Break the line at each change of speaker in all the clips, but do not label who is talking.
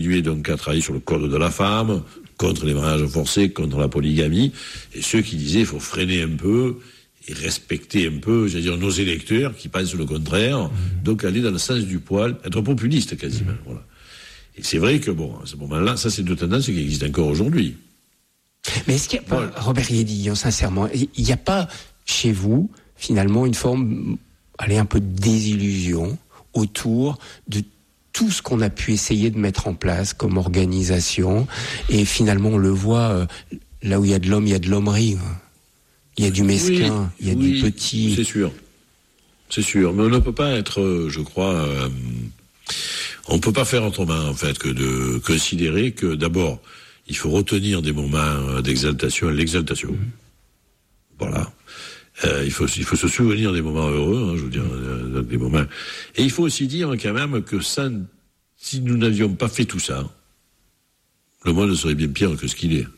donc à travailler sur le code de la femme, contre les mariages forcés, contre la polygamie, et ceux qui disaient il faut freiner un peu et respecter un peu, j'allais dire, nos électeurs qui pensent le contraire, donc aller dans le sens du poil, être populiste quasiment. Voilà. Et c'est vrai que à ce moment-là, ça c'est deux tendances qui existent encore aujourd'hui.
Mais est-ce qu'il n'y a pas, Robert Guédiguian, sincèrement, il n'y a pas chez vous, finalement, une forme, un peu de désillusion autour de tout ce qu'on a pu essayer de mettre en place comme organisation, et finalement on le voit, là où il y a de l'homme, il y a de l'hommerie. Il y a du mesquin, il y a du petit.
C'est sûr. Mais on ne peut pas être, je crois, on ne peut pas faire autrement, en fait, que de considérer que, d'abord, il faut retenir des moments d'exaltation et l'exaltation. Voilà. Il faut se souvenir des moments heureux, je veux dire, des moments. Et il faut aussi dire quand même que si nous n'avions pas fait tout ça, le monde serait bien pire que ce qu'il est.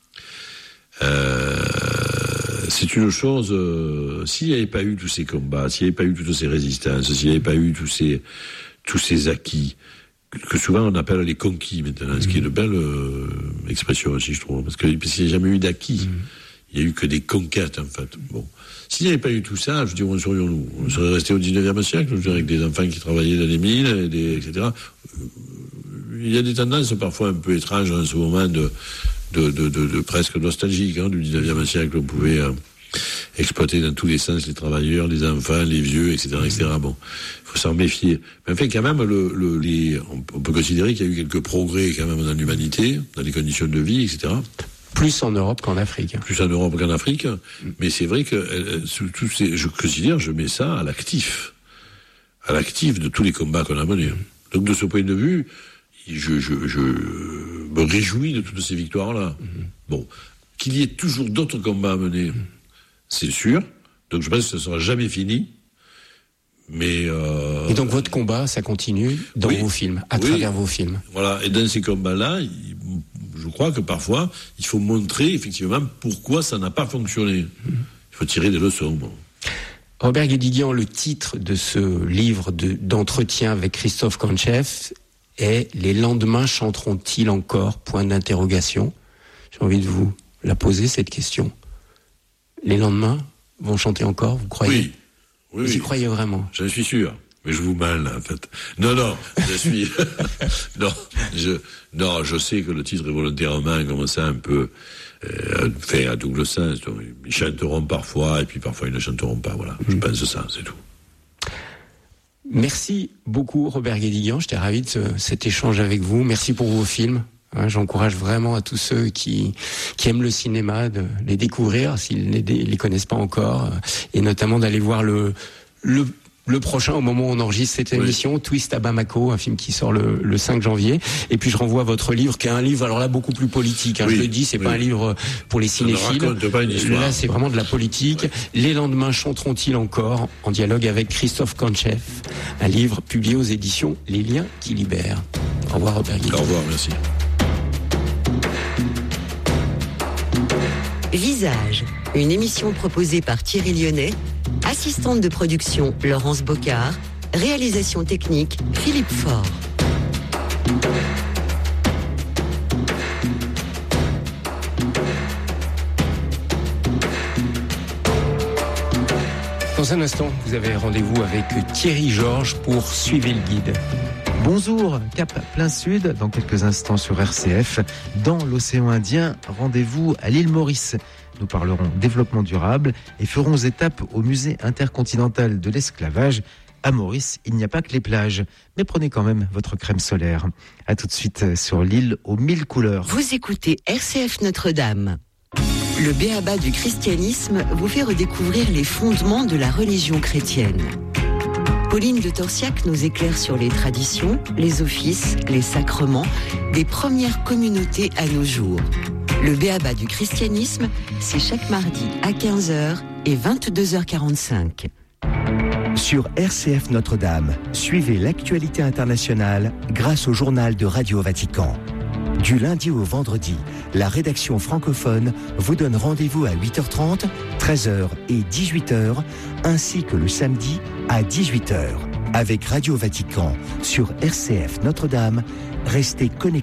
C'est une chose, s'il n'y avait pas eu tous ces combats, s'il n'y avait pas eu toutes ces résistances, s'il n'y avait pas eu tous ces acquis, que souvent on appelle les conquis maintenant, ce qui est une belle expression aussi, je trouve, parce qu'il n'y a jamais eu d'acquis. Il n'y a eu que des conquêtes, en fait. Bon. S'il n'y avait pas eu tout ça, je dis, où serions-nous ? On serait resté au 19e siècle, je veux dire, avec des enfants qui travaillaient dans les mines, etc. Il y a des tendances parfois un peu étranges en ce moment de presque nostalgique, du 19e siècle. On pouvait exploiter dans tous les sens les travailleurs, les enfants, les vieux, etc., etc. Bon. Il faut s'en méfier. Mais enfin, quand même, on peut considérer qu'il y a eu quelques progrès, quand même, dans l'humanité, dans les conditions de vie, etc.
Plus en Europe qu'en Afrique.
Plus en Europe qu'en Afrique. Mais c'est vrai que je mets ça à l'actif de tous les combats qu'on a menés. Donc de ce point de vue, je me réjouis de toutes ces victoires-là. Bon, qu'il y ait toujours d'autres combats à mener, c'est sûr. Donc je pense que ça ne sera jamais fini. Mais
et donc votre combat, ça continue dans vos films, à travers vos films.
Voilà, et dans ces combats-là, je crois que parfois, il faut montrer effectivement pourquoi ça n'a pas fonctionné. Il faut tirer des leçons. Bon.
Robert Guédiguian, le titre de ce livre d'entretien avec Christophe Kantchev est « Les lendemains chanteront-ils encore ?» Point d'interrogation. J'ai envie de vous la poser, cette question. Les lendemains vont chanter encore, vous croyez ?
Oui.
Vous y croyez vraiment ?
J'en suis sûr. Mais je vous mens, là, en fait. Non, je suis... je sais que le titre est volontairement comme ça, un peu fait à double sens. Donc, ils chanteront parfois, et puis parfois ils ne chanteront pas. Voilà, je pense ça, c'est tout.
Merci beaucoup, Robert Guédiguian. J'étais ravi de cet échange avec vous. Merci pour vos films. J'encourage vraiment à tous ceux qui aiment le cinéma de les découvrir s'ils ne les connaissent pas encore, et notamment d'aller voir le prochain, au moment où on enregistre cette émission, Twist à Bamako, un film qui sort le 5 janvier. Et puis je renvoie à votre livre, qui est un livre, alors là, beaucoup plus politique. Je le dis, c'est pas un livre pour les cinéphiles.
Ça ne raconte pas une histoire.
Là, c'est vraiment de la politique. Les lendemains chanteront-ils encore, en dialogue avec Christophe Kantchev, un livre publié aux éditions Les Liens qui libèrent. Au revoir, Robert Guédiguian.
Au revoir, merci.
Visage, une émission proposée par Thierry Lyonnais, assistante de production Laurence Bocard, réalisation technique Philippe Faure.
Dans un instant, vous avez rendez-vous avec Thierry Georges pour Suivez le guide.
Bonjour, cap plein sud, dans quelques instants sur RCF. Dans l'océan Indien, rendez-vous à l'île Maurice. Nous parlerons développement durable et ferons étape au musée intercontinental de l'esclavage. À Maurice, il n'y a pas que les plages, mais prenez quand même votre crème solaire. À tout de suite sur l'île aux 1000 couleurs.
Vous écoutez RCF Notre-Dame. Le b.a.-ba du christianisme vous fait redécouvrir les fondements de la religion chrétienne. Pauline de Torsiac nous éclaire sur les traditions, les offices, les sacrements des premières communautés à nos jours. Le b.a.-ba du christianisme, c'est chaque mardi à 15h et 22h45.
Sur RCF Notre-Dame, suivez l'actualité internationale grâce au journal de Radio Vatican. Du lundi au vendredi, la rédaction francophone vous donne rendez-vous à 8h30, 13h et 18h, ainsi que le samedi à 18h. Avec Radio Vatican sur RCF Notre-Dame, restez connectés.